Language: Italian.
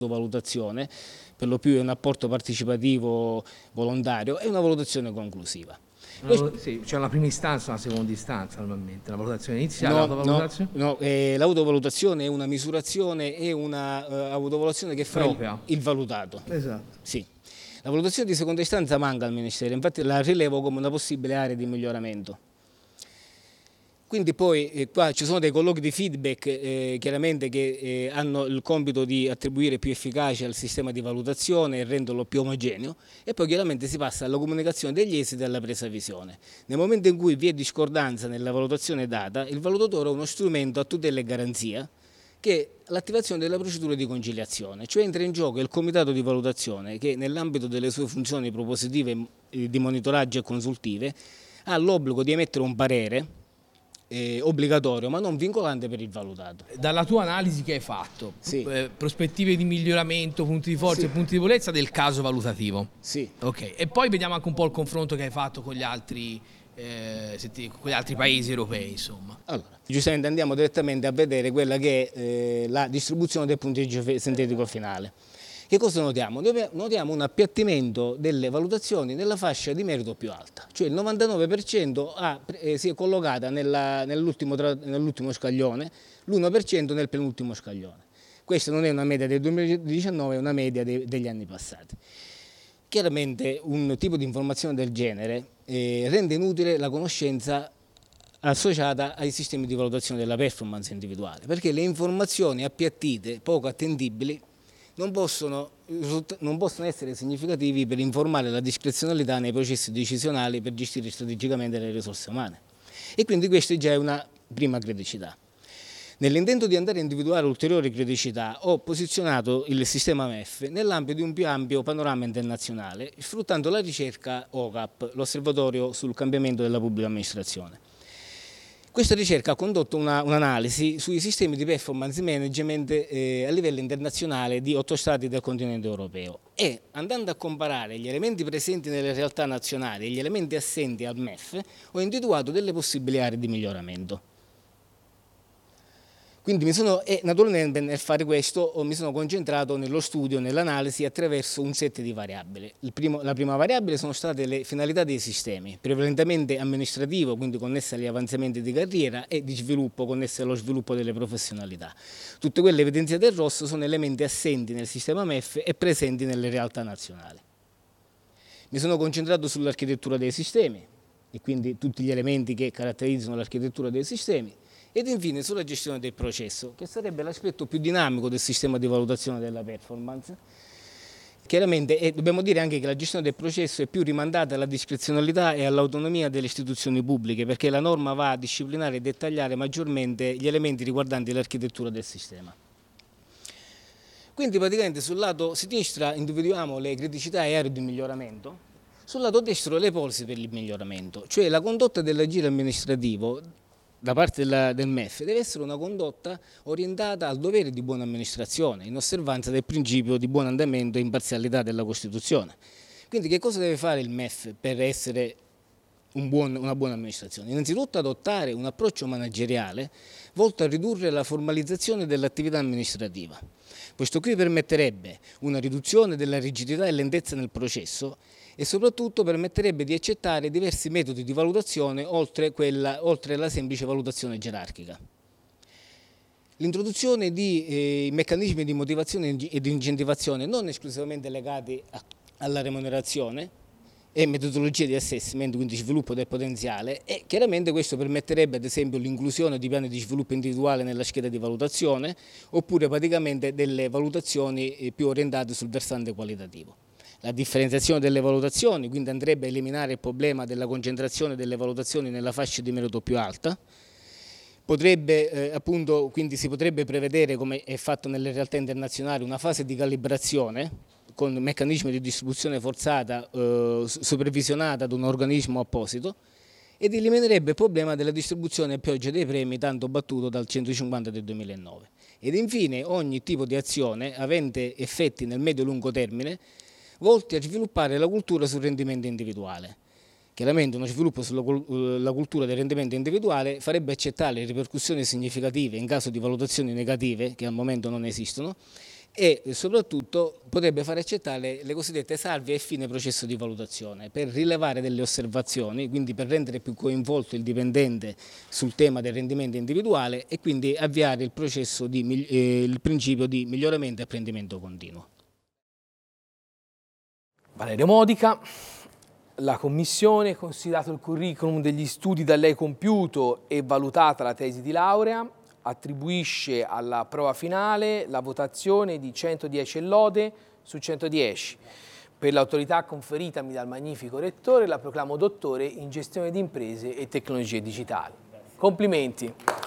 valutazione, per lo più è un apporto partecipativo volontario, è una valutazione conclusiva. Sì, c'è una prima istanza e una seconda istanza normalmente, la valutazione iniziale, l'autovalutazione? No, l'autovalutazione è una misurazione, è una autovalutazione che fa il valutato. Esatto. Sì. La valutazione di seconda istanza manca al Ministero, infatti la rilevo come una possibile area di miglioramento. Quindi poi qua ci sono dei colloqui di feedback chiaramente che hanno il compito di attribuire più efficacia al sistema di valutazione e renderlo più omogeneo, e poi chiaramente si passa alla comunicazione degli esiti e alla presa visione. Nel momento in cui vi è discordanza nella valutazione data, il valutatore ha uno strumento a tutela e garanzia, che è l'attivazione della procedura di conciliazione, cioè entra in gioco il comitato di valutazione che nell'ambito delle sue funzioni propositive, di monitoraggio e consultive ha l'obbligo di emettere un parere obbligatorio ma non vincolante per il valutato. Dalla tua analisi che hai fatto, sì. Prospettive di punti di forza sì. e punti di debolezza del caso valutativo. Sì. Ok, e poi vediamo anche un po' il confronto che hai fatto con gli altri paesi europei, insomma. Allora, giustamente andiamo direttamente a vedere quella che è la distribuzione del punteggio sintetico finale. Che cosa notiamo? Notiamo un appiattimento delle valutazioni nella fascia di merito più alta, cioè il 99% si è collocata nell'ultimo scaglione, l'1% nel penultimo scaglione. Questa non è una media del 2019, è una media degli anni passati. Chiaramente un tipo di informazione del genere rende inutile la conoscenza associata ai sistemi di valutazione della performance individuale, perché le informazioni appiattite, poco attendibili, non possono essere significativi per informare la discrezionalità nei processi decisionali per gestire strategicamente le risorse umane. E quindi questa già è una prima criticità. Nell'intento di andare a individuare ulteriori criticità ho posizionato il sistema MEF nell'ambito di un più ampio panorama internazionale, sfruttando la ricerca OCAP, l'Osservatorio sul cambiamento della pubblica amministrazione. Questa ricerca ha condotto un'analisi sui sistemi di performance management a livello internazionale di 8 stati del continente europeo e, andando a comparare gli elementi presenti nelle realtà nazionali e gli elementi assenti al MEF, ho individuato delle possibili aree di miglioramento. Quindi naturalmente nel fare questo mi sono concentrato nello studio, nell'analisi attraverso un set di variabili. La prima variabile sono state le finalità dei sistemi, prevalentemente amministrativo, quindi connesse agli avanzamenti di carriera, e di sviluppo, connesse allo sviluppo delle professionalità. Tutte quelle evidenziate in rosso sono elementi assenti nel sistema MEF e presenti nelle realtà nazionali. Mi sono concentrato sull'architettura dei sistemi e quindi tutti gli elementi che caratterizzano l'architettura dei sistemi, ed infine sulla gestione del processo, che sarebbe l'aspetto più dinamico del sistema di valutazione della performance. Chiaramente dobbiamo dire anche che la gestione del processo è più rimandata alla discrezionalità e all'autonomia delle istituzioni pubbliche, perché la norma va a disciplinare e dettagliare maggiormente gli elementi riguardanti l'architettura del sistema. Quindi praticamente sul lato sinistra individuiamo le criticità e aree di miglioramento, sul lato destro le ipotesi per il miglioramento, cioè la condotta dell'agire amministrativo da parte del MEF deve essere una condotta orientata al dovere di buona amministrazione, in osservanza del principio di buon andamento e imparzialità della Costituzione. Quindi che cosa deve fare il MEF per essere una buona amministrazione? Innanzitutto adottare un approccio manageriale volto a ridurre la formalizzazione dell'attività amministrativa. Questo qui permetterebbe una riduzione della rigidità e lentezza nel processo e soprattutto permetterebbe di accettare diversi metodi di valutazione oltre la semplice valutazione gerarchica. L'introduzione di meccanismi di motivazione e di incentivazione non esclusivamente legati alla remunerazione e metodologie di assessment, quindi sviluppo del potenziale, e chiaramente questo permetterebbe ad esempio l'inclusione di piani di sviluppo individuale nella scheda di valutazione oppure praticamente delle valutazioni più orientate sul versante qualitativo. La differenziazione delle valutazioni, quindi andrebbe a eliminare il problema della concentrazione delle valutazioni nella fascia di merito più alta. Quindi si potrebbe prevedere, come è fatto nelle realtà internazionali, una fase di calibrazione con meccanismi di distribuzione forzata supervisionata da un organismo apposito, ed eliminerebbe il problema della distribuzione a pioggia dei premi tanto battuto dal 150 del 2009. Ed infine ogni tipo di azione avente effetti nel medio-lungo termine volti a sviluppare la cultura sul rendimento individuale. Chiaramente uno sviluppo sulla cultura del rendimento individuale farebbe accettare le ripercussioni significative in caso di valutazioni negative, che al momento non esistono, e soprattutto potrebbe far accettare le cosiddette salvie a fine processo di valutazione per rilevare delle osservazioni, quindi per rendere più coinvolto il dipendente sul tema del rendimento individuale e quindi avviare il processo il principio di miglioramento e apprendimento continuo. Valerio Modica. La Commissione, considerato il curriculum degli studi da lei compiuto e valutata la tesi di laurea, attribuisce alla prova finale la votazione di 110 lode su 110. Per l'autorità conferitami dal magnifico rettore la proclamo dottore in gestione di imprese e tecnologie digitali. Complimenti!